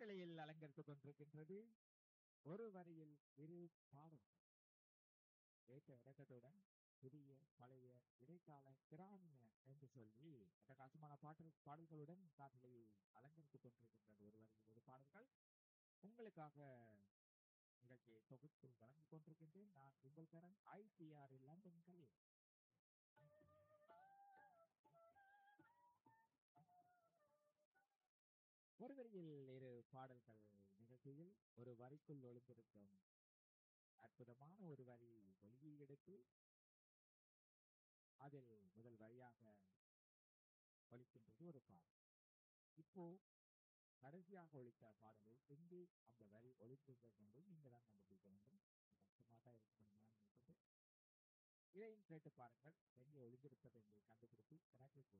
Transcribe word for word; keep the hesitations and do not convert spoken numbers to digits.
காட்டலையில் அலங்கரித்துக் கொண்டிருக்கின்றது ஒரு வரியில் இரு பாடல் ஏற்ற இறக்கத்துடன் புதிய பழைய இடைக்கால கிராமிய என்று சொல்லி அட்டகாசமான பாட்டு பாடல்களுடன் காட்டலையை அலங்கரித்துக் கொண்டிருக்கின்றது ஒரு வரியில் இரு பாடல்கள் உங்களுக்காக நிகழ்ச்சியை தொகுத்து வழங்கிக் கொண்டிருக்கின்றேன். நான் உங்கள் தரன் ஐபிஆர் லண்டன் கலீல். ஒரு வரியில் இரு பாடல்கள் நிகழ்ச்சியில் ஒரு வரிக்குள் ஒளிந்திருக்கும் அற்புதமான ஒரு வரி ஒலியை எடுத்து அதில் முதல் வரியாக ஒலிக்கின்றது ஒரு பாடல். இப்போ கடைசியாக ஒலித்த பாடலில் எங்கே அந்த வரி ஒலிக்கின்றது என்று நீங்க தான் கண்டுபிடிக்க வேண்டும். கஷ்டமாக தான் இருக்கும் நான் நினைக்கின்றேன். இதையும் கேட்டு பாருங்கள் எங்கே ஒளிந்திருப்பது என்று கண்டுபிடித்து எனக்கு